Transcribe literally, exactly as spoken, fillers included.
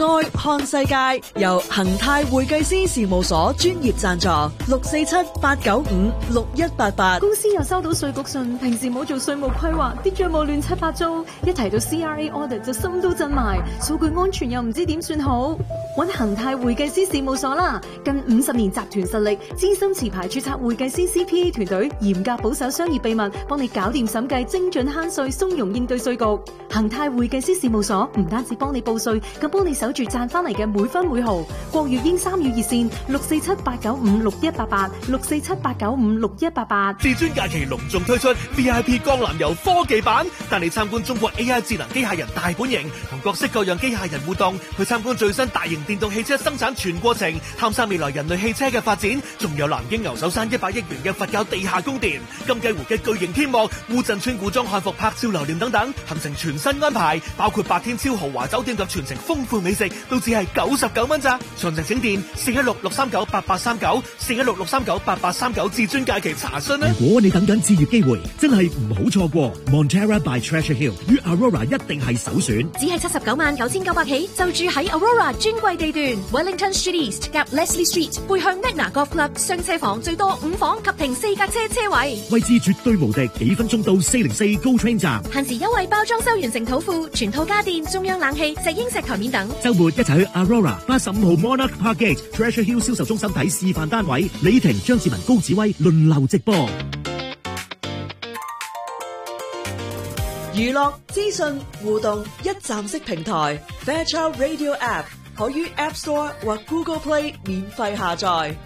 愛看世界由恒泰會計師事務所專業贊助，六四七八九五六一八八。 公司又收到稅局信，平時冇做稅務規劃，啲帳務亂七八糟，一提到 C R A audit 就心都震埋，數據安全又唔知點算好。揾恒泰會計師事務所啦，近五十年集團實力，資深持牌註冊會計師 C P A 團隊，嚴格保守商業秘密，幫你搞掂審計，精準慳稅，鬆容應對稅局。恒泰會計師事務所唔單止幫你報稅，更幫你守住賺翻嚟嘅每分每毫。國粵英三語熱線六四七八九五六一八八，六四七八九五六一八八。 至尊假期隆重推出 V I P 江南遊科技版，帶你參觀中國 A I 智能機械人大本營，同各式各樣機械人互動，去參觀最新大型電動汽車生產全過程，探索未來人類汽車嘅發展，仲有南京牛首山一百億元嘅佛教地下宮殿、金雞湖嘅巨型天幕、烏鎮村古裝漢服拍照留念等等，行程全新安排，包括白天超豪華酒店及全程豐富美食，都只係九十九蚊咋。詳情請電四一六六三九八八三九，四一六六三九八八三九至尊假期查詢啦。 如果你等緊置業機會，真係唔好錯過 Montera by Treasure Hill 與 Aurora 一定係首選。 只係七十九萬九千九百起，就住喺 Aurora 專櫃地段 Wellington Street East 夾 Leslie Street， 背向 Magna Golf Club， 雙車房最多五房及停四架車車位， 位置絕對無敵，幾分鐘到四零四 GO Train 站。 限時優惠包裝修完成土庫，全套家電、中央冷氣、石英石台面等。 週末一齊去 Aurora 八十五號 Monarch Park Gate Treasure Hill 銷售中心睇示範單位，李婷、張志文、高子威輪流直播。 娛樂資訊互動一站式平台 Fairchild Radio App 可於 App Store 或 Google Play 免費下載。